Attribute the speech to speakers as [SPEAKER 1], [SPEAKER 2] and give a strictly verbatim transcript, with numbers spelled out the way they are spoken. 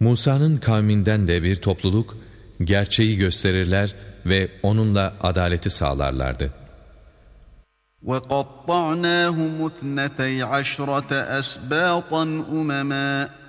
[SPEAKER 1] Musa'nın kavminden de bir topluluk gerçeği gösterirler ve onunla adaleti sağlarlardı.
[SPEAKER 2] وَقَطَّعْنَاهُمُ اثْنَتَيْ عَشْرَةَ أَسْبَاطًا أُمَمًا